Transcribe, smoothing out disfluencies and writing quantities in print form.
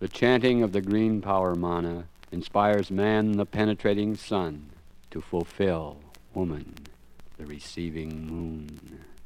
The chanting of the green power mana inspires man, the penetrating sun, to fulfill woman, the receiving moon.